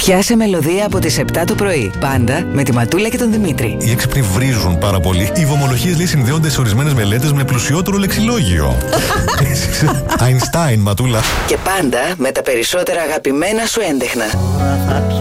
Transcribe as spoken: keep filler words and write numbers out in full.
Πιάσε μελωδία από τις επτά το πρωί. Πάντα με τη Ματούλα και τον Δημήτρη. Οι έξυπνοι βρίζουν πάρα πολύ. Οι βομολογίες, λέει, συνδέονται σε ορισμένες μελέτες με πλουσιότερο λεξιλόγιο. Αϊνστάιν, Ματούλα. Και πάντα με τα περισσότερα αγαπημένα σου έντεχνα.